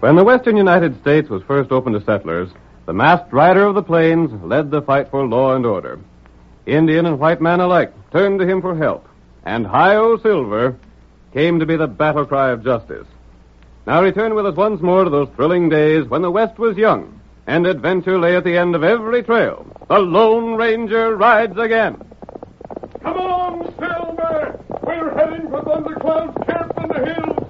When the western United States was first opened to settlers, the masked rider of the plains led the fight for law and order. Indian and white man alike turned to him for help, and Hi-O Silver came to be the battle cry of justice. Now return with us once more to those thrilling days when the West was young, and adventure lay at the end of every trail. The Lone Ranger rides again. Come on, Silver! We're heading for Thundercloud's camp in the hills.